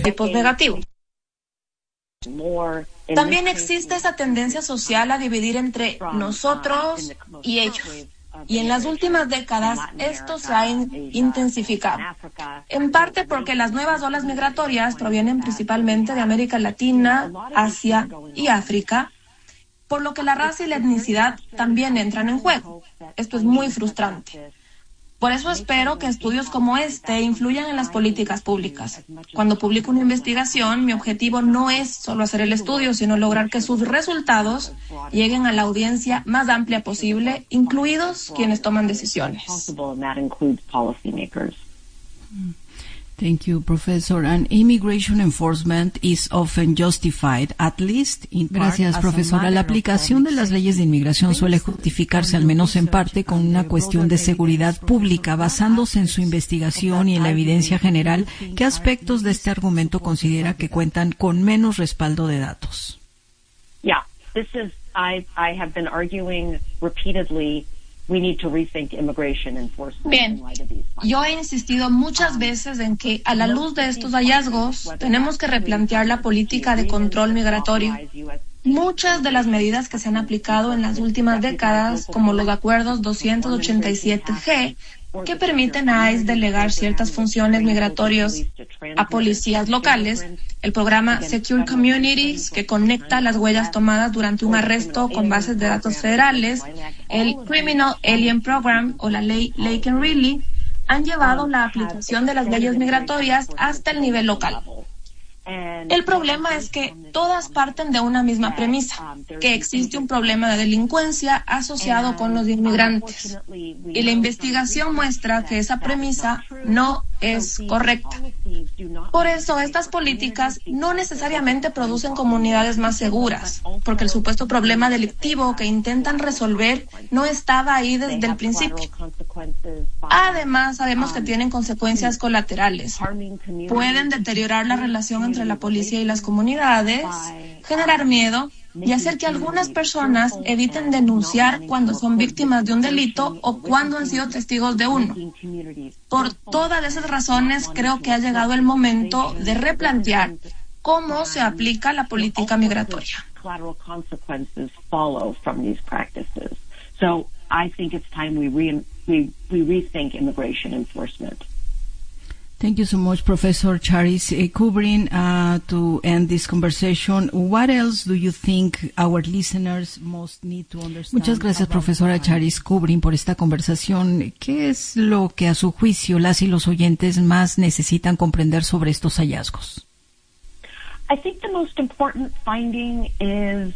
tipos negativos. También existe esa tendencia social a dividir entre nosotros y ellos. Y en las últimas décadas esto se ha intensificado, en parte porque las nuevas olas migratorias provienen principalmente de América Latina, Asia y África, por lo que la raza y la etnicidad también entran en juego. Esto es muy frustrante. Por eso espero que estudios como este influyan en las políticas públicas. Cuando publico una investigación, mi objetivo no es solo hacer el estudio, sino lograr que sus resultados lleguen a la audiencia más amplia posible, incluidos quienes toman decisiones. Thank you, Professor. And immigration enforcement is often justified, at least in part. Gracias, profesora. La aplicación de las leyes de inmigración suele justificarse, al menos en parte, con una cuestión de seguridad pública, basándose en su investigación y en la evidencia general. ¿Qué aspectos de este argumento considera que cuentan con menos respaldo de datos? Yeah, I have been arguing repeatedly. Bien, yo he insistido muchas veces en que, a la luz de estos hallazgos, tenemos que replantear la política de control migratorio. Muchas de las medidas que se han aplicado en las últimas décadas, como los acuerdos 287G, que permiten a ICE delegar ciertas funciones migratorias a policías locales, el programa Secure Communities, que conecta las huellas tomadas durante un arresto con bases de datos federales, el Criminal Alien Program o la ley Lake and Riley, han llevado la aplicación de las leyes migratorias hasta el nivel local. El problema es que todas parten de una misma premisa, que existe un problema de delincuencia asociado con los inmigrantes. Y la investigación muestra que esa premisa no es correcta. Por eso, estas políticas no necesariamente producen comunidades más seguras, porque el supuesto problema delictivo que intentan resolver no estaba ahí desde el principio. Además, sabemos que tienen consecuencias colaterales. Pueden deteriorar la relación entre la policía y las comunidades, generar miedo y hacer que algunas personas eviten denunciar cuando son víctimas de un delito o cuando han sido testigos de uno. Por todas esas razones, creo que ha llegado el momento de replantear cómo se aplica la política migratoria. So I think it's time we rethink immigration enforcement. Thank you so much, Professor Charis Kubrin. To end this conversation, what else do you think our listeners most need to understand? Muchas gracias, profesora Charis Kubrin, por esta conversación. ¿Qué es lo que a su juicio las y los oyentes más necesitan comprender sobre estos hallazgos? I think the most important finding is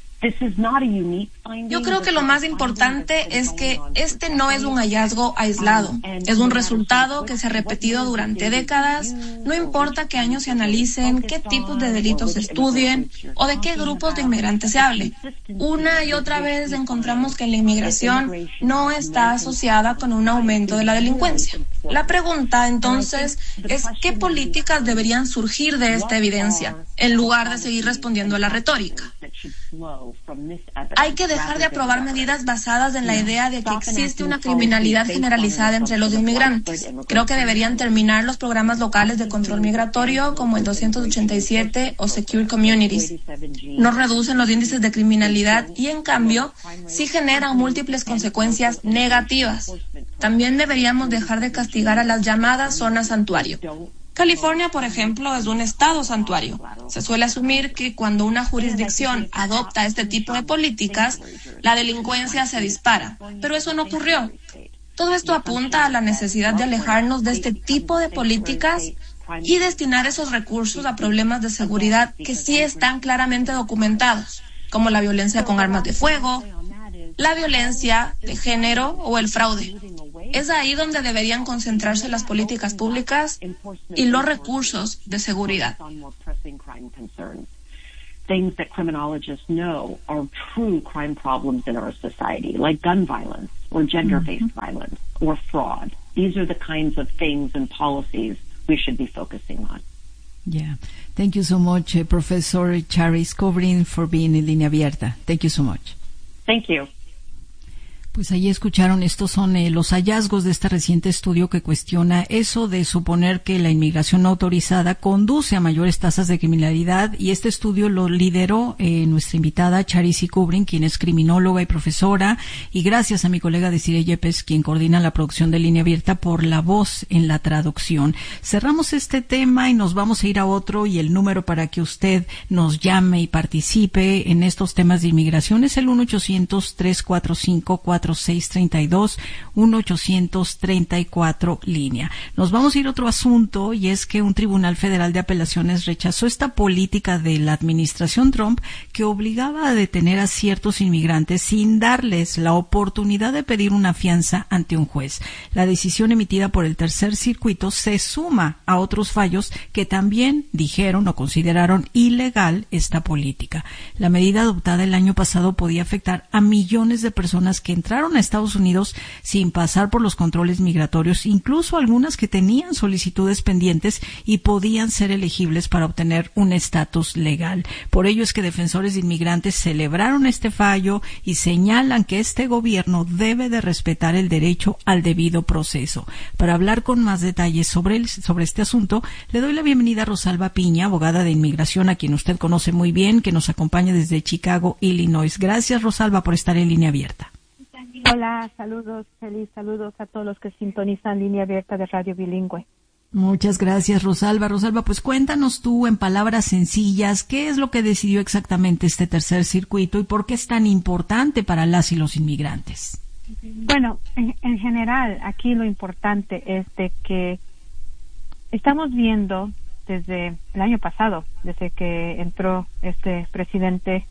Yo creo que lo más importante es que este no es un hallazgo aislado, es un resultado que se ha repetido durante décadas, no importa qué años se analicen, qué tipos de delitos se estudien o de qué grupos de inmigrantes se hable. Una y otra vez encontramos que la inmigración no está asociada con un aumento de la delincuencia. La pregunta, entonces, es ¿qué políticas deberían surgir de esta evidencia, en lugar de seguir respondiendo a la retórica? Hay que dejar de aprobar medidas basadas en la idea de que existe una criminalidad generalizada entre los inmigrantes. Creo que deberían terminar los programas locales de control migratorio como el 287 o Secure Communities. No reducen los índices de criminalidad y, en cambio, sí generan múltiples consecuencias negativas. También deberíamos dejar de castigar a las llamadas zonas santuario. California, por ejemplo, es un estado santuario. Se suele asumir que cuando una jurisdicción adopta este tipo de políticas, la delincuencia se dispara. Pero eso no ocurrió. Todo esto apunta a la necesidad de alejarnos de este tipo de políticas y destinar esos recursos a problemas de seguridad que sí están claramente documentados, como la violencia con armas de fuego, la violencia de género o el fraude. Es ahí donde deberían concentrarse las políticas públicas y los recursos de seguridad. Things that criminologists know are true crime problems in our society, like gun violence or gender-based violence or fraud. These are the kinds of things and policies we should be focusing on. Yeah. Thank you so much, Professor Charis Kubrin, for being in Línea Abierta. Thank you so much. Thank you. Pues ahí escucharon, estos son los hallazgos de este reciente estudio que cuestiona eso de suponer que la inmigración no autorizada conduce a mayores tasas de criminalidad, y este estudio lo lideró nuestra invitada Charisi Kubrin, quien es criminóloga y profesora, y gracias a mi colega Desiree Yepes, quien coordina la producción de Línea Abierta, por la voz en la traducción. Cerramos este tema y nos vamos a ir a otro, y el número para que usted nos llame y participe en estos temas de inmigración es el 1-800-345-4632, 1-800-34 línea. Nos vamos a ir a otro asunto, y es que un tribunal federal de apelaciones rechazó esta política de la administración Trump que obligaba a detener a ciertos inmigrantes sin darles la oportunidad de pedir una fianza ante un juez. La decisión emitida por el Tercer Circuito se suma a otros fallos que también dijeron o consideraron ilegal esta política. La medida adoptada el año pasado podía afectar a millones de personas que entraron a Estados Unidos sin pasar por los controles migratorios, incluso algunas que tenían solicitudes pendientes y podían ser elegibles para obtener un estatus legal. Por ello es que defensores de inmigrantes celebraron este fallo y señalan que este gobierno debe de respetar el derecho al debido proceso. Para hablar con más detalles sobre este asunto, le doy la bienvenida a Rosalba Piña, abogada de inmigración, a quien usted conoce muy bien, que nos acompaña desde Chicago, Illinois. Gracias, Rosalba, por estar en Línea Abierta. Hola, saludos, feliz saludos a todos los que sintonizan Línea Abierta de Radio Bilingüe. Muchas gracias, Rosalba. Rosalba, pues cuéntanos tú en palabras sencillas qué es lo que decidió exactamente este Tercer Circuito y por qué es tan importante para las y los inmigrantes. Bueno, en general, aquí lo importante es de que estamos viendo desde el año pasado, desde que entró este presidente,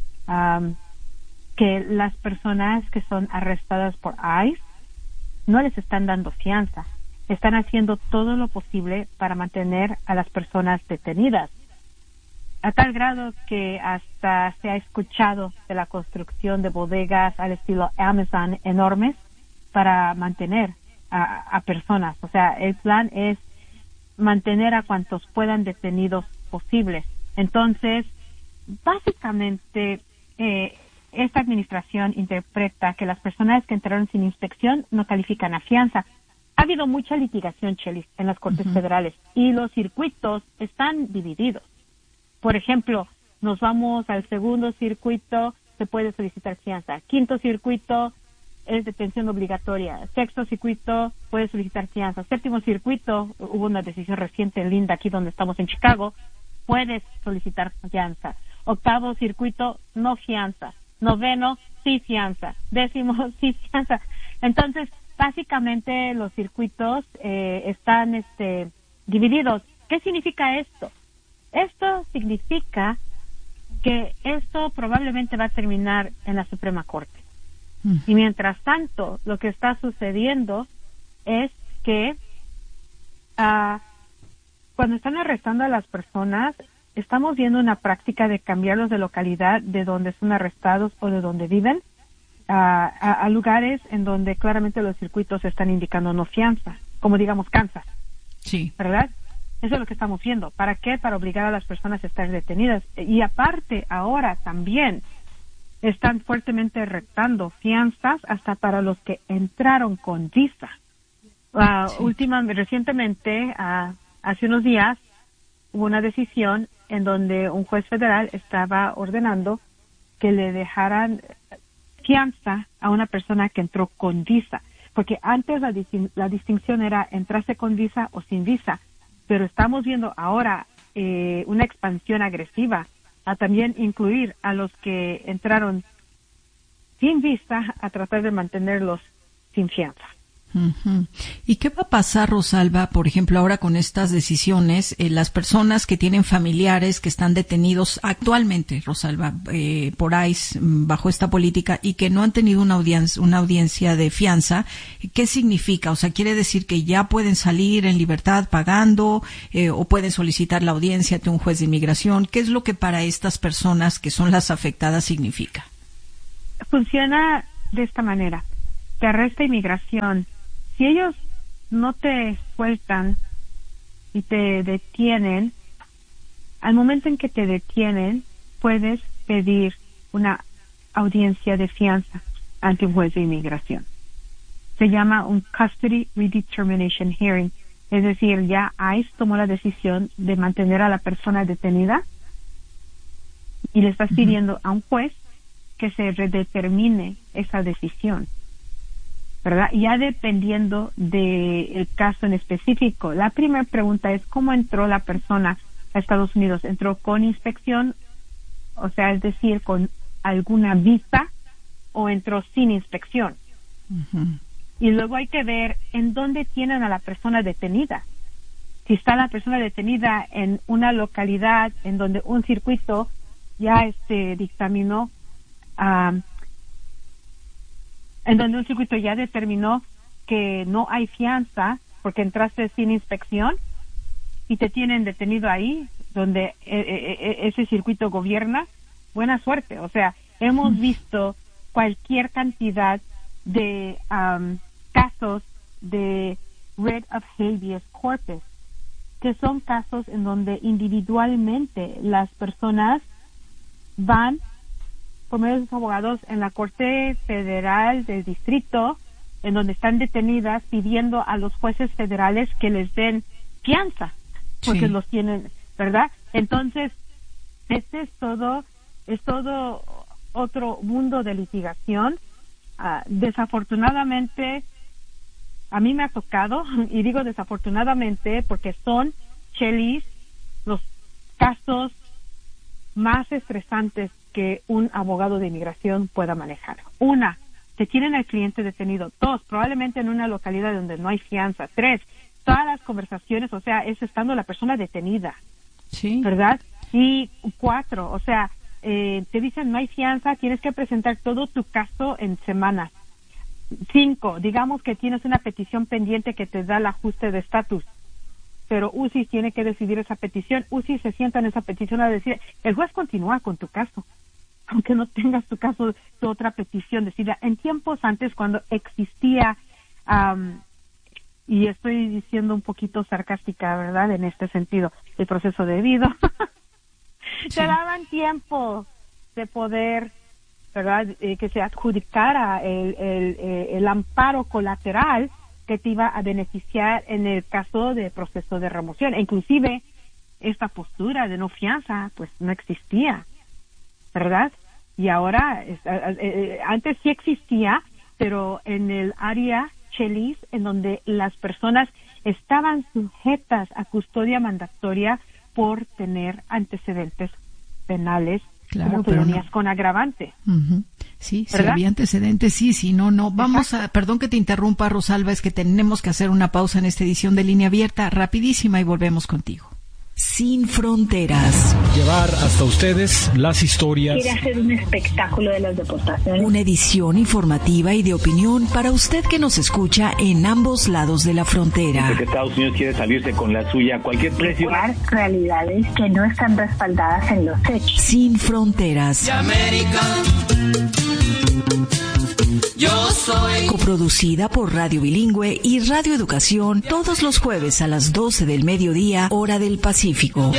que las personas que son arrestadas por ICE no les están dando fianza. Están haciendo todo lo posible para mantener a las personas detenidas, a tal grado que hasta se ha escuchado de la construcción de bodegas al estilo Amazon enormes para mantener a personas. O sea, el plan es mantener a cuantos puedan detenidos posibles. Entonces, básicamente, esta administración interpreta que las personas que entraron sin inspección no califican a fianza. Ha habido mucha litigación, Chelis, en las Cortes Federales, y los circuitos están divididos. Por ejemplo, nos vamos al segundo circuito, se puede solicitar fianza. Quinto circuito es detención obligatoria. Sexto circuito puede solicitar fianza. Séptimo circuito, hubo una decisión reciente, linda, aquí donde estamos en Chicago, puedes solicitar fianza. Octavo circuito, no fianza. Noveno, sí fianza. Décimo, sí fianza. Entonces, básicamente los circuitos están divididos. ¿Qué significa esto? Esto significa que esto probablemente va a terminar en la Suprema Corte. Y mientras tanto, lo que está sucediendo es que cuando están arrestando a las personas, estamos viendo una práctica de cambiarlos de localidad de donde son arrestados o de donde viven a lugares en donde claramente los circuitos están indicando no fianza, como digamos Kansas. Sí. ¿Verdad? Eso es lo que estamos viendo. ¿Para qué? Para obligar a las personas a estar detenidas. Y aparte, ahora también están fuertemente retando fianzas hasta para los que entraron con visa. Recientemente, hace unos días, hubo una decisión en donde un juez federal estaba ordenando que le dejaran fianza a una persona que entró con visa, porque antes la distinción era entrarse con visa o sin visa, pero estamos viendo ahora una expansión agresiva a también incluir a los que entraron sin visa a tratar de mantenerlos sin fianza. ¿Y qué va a pasar, Rosalba, por ejemplo, ahora con estas decisiones, las personas que tienen familiares que están detenidos actualmente, Rosalba, por ICE, bajo esta política, y que no han tenido una audiencia de fianza? ¿Qué significa? O sea, ¿quiere decir que ya pueden salir en libertad pagando o pueden solicitar la audiencia ante un juez de inmigración? ¿Qué es lo que para estas personas que son las afectadas significa? Funciona de esta manera. Te arresta inmigración. Si ellos no te sueltan y te detienen, al momento en que te detienen, puedes pedir una audiencia de fianza. ante un juez de inmigración. Se llama un Custody Redetermination Hearing, es decir, ya ICE tomó la decisión de mantener a la persona detenida y le estás pidiendo a un juez que se redetermine esa decisión, ¿verdad? Ya dependiendo del caso en específico. La primera pregunta es, ¿cómo entró la persona a Estados Unidos? ¿Entró con inspección? O sea, es decir, con alguna visa, o entró sin inspección. Y luego hay que ver en dónde tienen a la persona detenida. Si está la persona detenida en una localidad en donde un circuito ya dictaminó, en donde un circuito ya determinó que no hay fianza porque entraste sin inspección y te tienen detenido ahí, donde ese circuito gobierna, buena suerte. O sea, hemos visto cualquier cantidad de casos de writ of habeas corpus, que son casos en donde individualmente las personas van por medio de sus abogados en la Corte Federal del Distrito, en donde están detenidas, pidiendo a los jueces federales que les den fianza, porque los tienen, ¿verdad? Entonces, este es todo otro mundo de litigación. Desafortunadamente, a mí me ha tocado, y digo desafortunadamente porque son, Chelis, los casos más estresantes que un abogado de inmigración pueda manejar. Una, te tienen al cliente detenido. Dos, probablemente en una localidad donde no hay fianza. Tres, todas las conversaciones, o sea, es estando la persona detenida, ¿verdad? Y cuatro, o sea, te dicen no hay fianza, tienes que presentar todo tu caso en semanas. 5, digamos que tienes una petición pendiente que te da el ajuste de estatus, pero UCI tiene que decidir esa petición. UCI se sienta en esa petición a decir, el juez continúa con tu caso, aunque no tengas tu caso, tu otra petición decidida. En tiempos antes, cuando existía, y estoy diciendo un poquito sarcástica, ¿verdad?, en este sentido, el proceso debido, te daban tiempo de poder, ¿verdad?, que se adjudicara el amparo colateral que te iba a beneficiar en el caso de proceso de remoción. E inclusive esta postura de no fianza pues no existía, ¿verdad? Y ahora, antes sí existía, pero en el área Chelis, en donde las personas estaban sujetas a custodia mandatoria por tener antecedentes penales, como felonías con agravante. Sí, si había antecedentes, sí, no. Vamos a, perdón que te interrumpa, Rosalba, es que tenemos que hacer una pausa en esta edición de Línea Abierta, rapidísima, y volvemos contigo. Sin fronteras. Llevar hasta ustedes las historias. Quiere hacer un espectáculo de las deportaciones. Una edición informativa y de opinión para usted que nos escucha en ambos lados de la frontera. Porque Estados Unidos quiere salirse con la suya a cualquier precio. Realidades que no están respaldadas en los hechos. Sin fronteras. Yo soy. Coproducida por Radio Bilingüe y Radio Educación, todos los jueves a las 12 del mediodía, hora del Pacífico.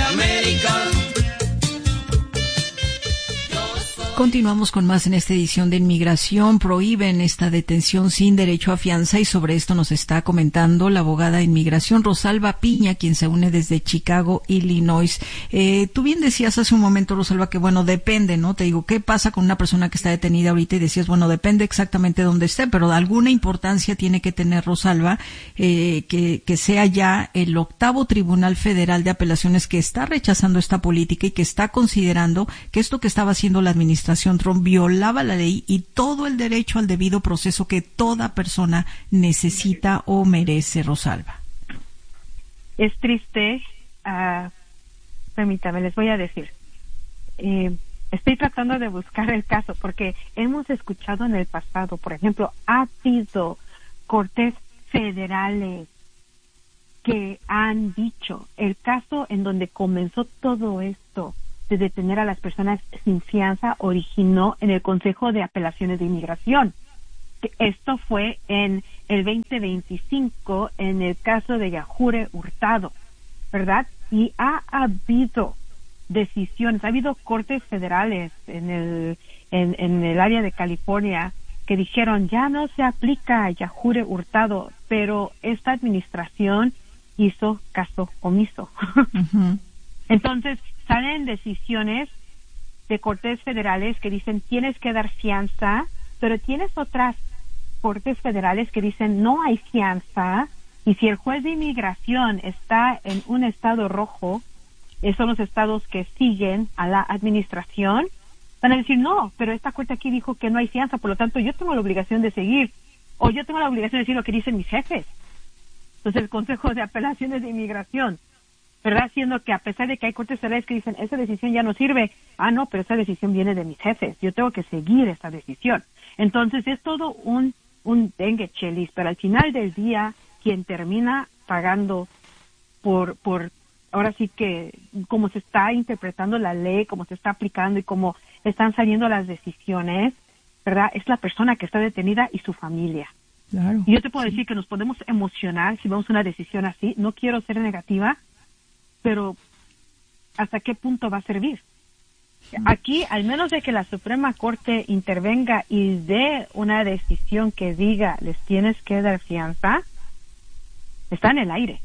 Continuamos con más en esta edición de Inmigración. Prohíben esta detención sin derecho a fianza, y sobre esto nos está comentando la abogada de inmigración Rosalba Piña, quien se une desde Chicago, Illinois. Tú bien decías hace un momento, Rosalba, que bueno, depende, ¿no? Te digo, ¿qué pasa con una persona que está detenida ahorita? Y decías, bueno, depende exactamente de dónde esté, pero alguna importancia tiene que tener, Rosalba, que sea ya el 8º Tribunal Federal de Apelaciones que está rechazando esta política y que está considerando que esto que estaba haciendo la administración Trump violaba la ley y todo el derecho al debido proceso que toda persona necesita o merece, Rosalba. Es triste, permítame, les voy a decir, estoy tratando de buscar el caso porque hemos escuchado en el pasado, por ejemplo, ha habido cortes federales que han dicho, el caso en donde comenzó todo esto de detener a las personas sin fianza originó en el Consejo de Apelaciones de Inmigración. Esto fue en el 2025 en el caso de Yajure Hurtado, ¿verdad? Y ha habido decisiones, ha habido cortes federales en el área de California que dijeron ya no se aplica Yajure Hurtado, pero esta administración hizo caso omiso. Uh-huh. Entonces salen decisiones de cortes federales que dicen tienes que dar fianza, pero tienes otras cortes federales que dicen no hay fianza, y si el juez de inmigración está en un estado rojo, son los estados que siguen a la administración, van a decir no, pero esta corte aquí dijo que no hay fianza, por lo tanto yo tengo la obligación de seguir, o yo tengo la obligación de decir lo que dicen mis jefes. Entonces el Consejo de Apelaciones de Inmigración, ¿verdad? Siendo que a pesar de que hay cortes federales que dicen esa decisión ya no sirve, no, pero esa decisión viene de mis jefes, yo tengo que seguir esa decisión. Entonces es todo un dengue, Chelis, pero al final del día quien termina pagando por ahora sí que como se está interpretando la ley, como se está aplicando y como están saliendo las decisiones, ¿verdad? Es la persona que está detenida y su familia. Claro. Y yo te puedo decir que nos podemos emocionar si vemos una decisión así. No quiero ser negativa, pero ¿hasta qué punto va a servir? Aquí, al menos de que la Suprema Corte intervenga y dé una decisión que diga les tienes que dar fianza, está en el aire.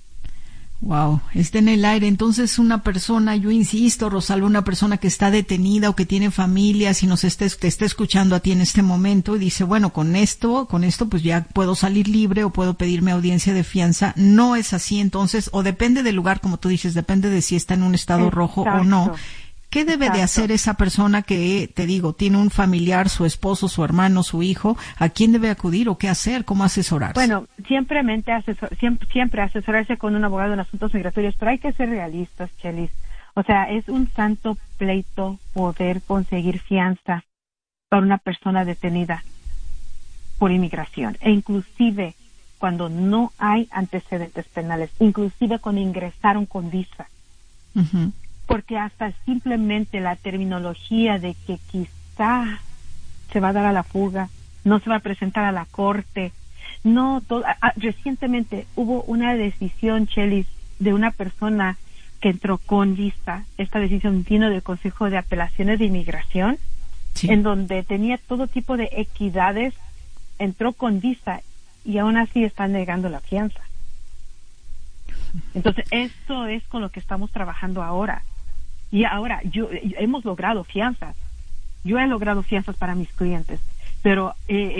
Wow, está en el aire. Entonces una persona, yo insisto, Rosalba, una persona que está detenida o que tiene familia, si te está escuchando a ti en este momento y dice, bueno, con esto pues ya puedo salir libre o puedo pedirme audiencia de fianza. No es así, entonces, o depende del lugar, como tú dices, depende de si está en un estado rojo o no. ¿Qué debe de hacer esa persona que, te digo, tiene un familiar, su esposo, su hermano, su hijo? ¿A quién debe acudir o qué hacer? ¿Cómo asesorarse? Bueno, siempre asesorarse con un abogado en asuntos migratorios, pero hay que ser realistas, Chelis. O sea, es un santo pleito poder conseguir fianza para una persona detenida por inmigración. E inclusive cuando no hay antecedentes penales, inclusive cuando ingresaron con visa. Uh-huh. Porque hasta simplemente la terminología de que quizá se va a dar a la fuga, no se va a presentar a la corte, recientemente hubo una decisión, Chelis, de una persona que entró con visa. Esta decisión vino del Consejo de Apelaciones de Inmigración, sí, en donde tenía todo tipo de equidades, entró con visa y aún así están negando la fianza. Entonces, esto es con lo que estamos trabajando ahora. Y ahora, hemos logrado fianzas. Yo he logrado fianzas para mis clientes, pero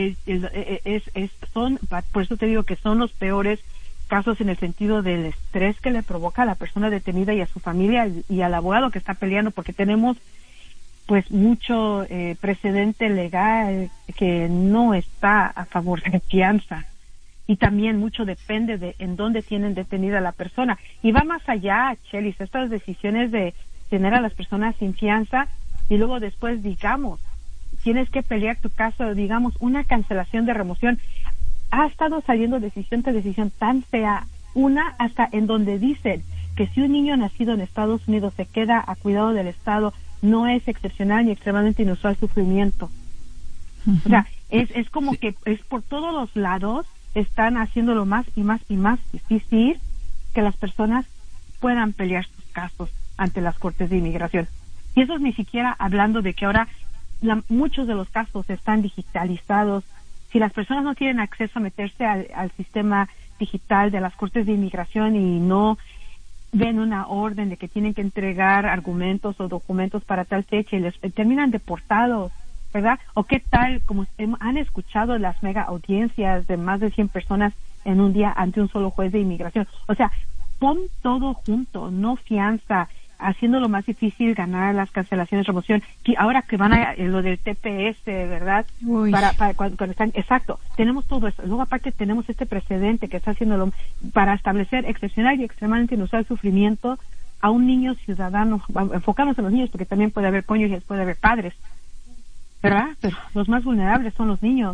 por eso te digo que son los peores casos en el sentido del estrés que le provoca a la persona detenida y a su familia y al abogado que está peleando, porque tenemos pues mucho precedente legal que no está a favor de fianza. Y también mucho depende de en dónde tienen detenida a la persona. Y va más allá, Chelis, estas decisiones de tener a las personas sin fianza y luego después, digamos, tienes que pelear tu caso, digamos, una cancelación de remoción. Ha estado saliendo decisión tras decisión tan fea, una hasta en donde dicen que si un niño nacido en Estados Unidos se queda a cuidado del Estado, no es excepcional ni extremadamente inusual sufrimiento. Uh-huh. O sea, es como que es por todos los lados están haciéndolo más y más y más difícil que las personas puedan pelear sus casos ante las cortes de inmigración. Y eso es ni siquiera hablando de que ahora muchos de los casos están digitalizados. Si las personas no tienen acceso a meterse al sistema digital de las cortes de inmigración y no ven una orden de que tienen que entregar argumentos o documentos para tal fecha y les terminan deportados, ¿verdad? O qué tal, como han escuchado las mega audiencias de más de 100 personas en un día ante un solo juez de inmigración. O sea, pon todo junto, no fianza, haciéndolo más difícil ganar las cancelaciones de remoción. Ahora que van a lo del TPS, ¿verdad? Para cuando están, exacto, tenemos todo eso. Luego aparte tenemos este precedente que está haciéndolo para establecer excepcional y extremadamente inusual sufrimiento a un niño ciudadano. Enfocamos en los niños porque también puede haber cónyuges, puede haber padres, ¿verdad? Pero los más vulnerables son los niños.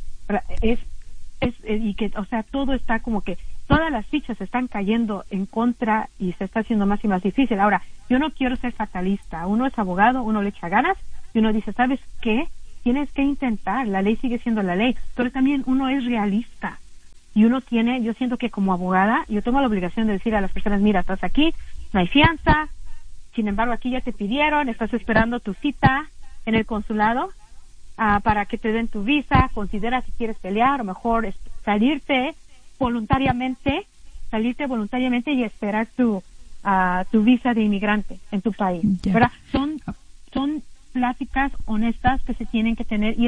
Y que, o sea, todo está como que todas las fichas están cayendo en contra y se está haciendo más y más difícil. Ahora, yo no quiero ser fatalista. Uno es abogado, uno le echa ganas y uno dice, ¿sabes qué? Tienes que intentar, la ley sigue siendo la ley, pero también uno es realista. Y uno tiene, yo siento que como abogada, yo tengo la obligación de decir a las personas, mira, estás aquí, no hay fianza, sin embargo aquí ya te pidieron, estás esperando tu cita en el consulado, para que te den tu visa, considera si quieres pelear o mejor salirte voluntariamente y esperar tu visa de inmigrante en tu país, ¿verdad? Son pláticas honestas que se tienen que tener y